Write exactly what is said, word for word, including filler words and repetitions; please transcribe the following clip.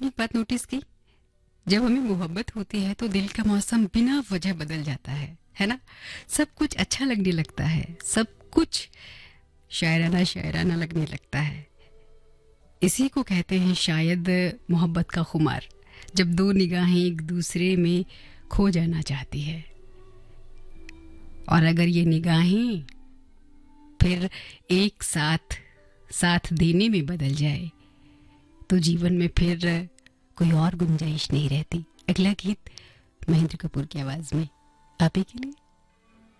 आपने एक बात नोटिस की, जब हमें मोहब्बत होती है तो दिल का मौसम बिना वजह बदल जाता है है ना। सब कुछ अच्छा लगने लगता है, सब कुछ शायराना शायराना लगने लगता है। इसी को कहते हैं शायद मोहब्बत का खुमार, जब दो निगाहें एक दूसरे में खो जाना चाहती है। और अगर ये निगाहें फिर एक साथ साथ देने में बदल जाए तो जीवन में फिर कोई और गुंजाइश नहीं रहती। अगला गीत महेंद्र कपूर की आवाज में आप ही के लिए।